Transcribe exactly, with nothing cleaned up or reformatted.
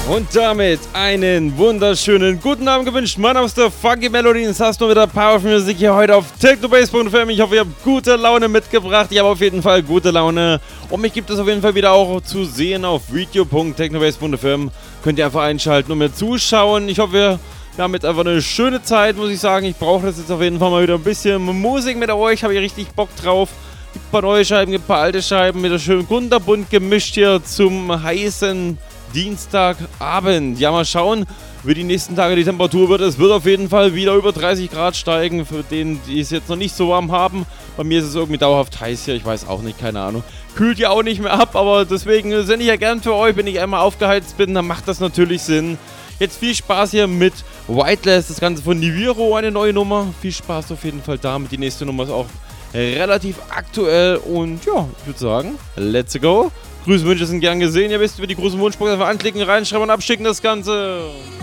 Und damit einen wunderschönen guten Abend gewünscht. Mein Name ist der Funky Melody. Das hast du wieder Power of Music hier heute auf technobase punkt f m. Ich hoffe, ihr habt gute Laune mitgebracht. Ich habe auf jeden Fall gute Laune. Und mich gibt es auf jeden Fall wieder auch zu sehen auf video punkt technobase punkt f m. Könnt ihr einfach einschalten und mir zuschauen. Ich hoffe, wir haben jetzt einfach eine schöne Zeit, muss ich sagen. Ich brauche das jetzt auf jeden Fall mal wieder ein bisschen Musik mit euch. Habe ich richtig Bock drauf. Gibt ein paar neue Scheiben, gibt ein paar alte Scheiben. Wieder schön kunterbunt gemischt hier zum heißen Dienstagabend. Ja, mal schauen, wie die nächsten Tage die Temperatur wird. Es wird auf jeden Fall wieder über dreißig Grad steigen. Für denen, die es jetzt noch nicht so warm haben. Bei mir ist es irgendwie dauerhaft heiß hier. Ich weiß auch nicht, keine Ahnung. Kühlt ja auch nicht mehr ab, aber deswegen sende ich ja gern für euch. Wenn ich einmal aufgeheizt bin, dann macht das natürlich Sinn. Jetzt viel Spaß hier mit Whiteless, das Ganze von Niviro, eine neue Nummer. Viel Spaß auf jeden Fall damit. Die nächste Nummer ist auch relativ aktuell. Und ja, ich würde sagen, let's go. Grüße, Wünsche sind gern gesehen. Ihr wisst, über die großen Wunschbox einfach anklicken, reinschreiben und abschicken das Ganze.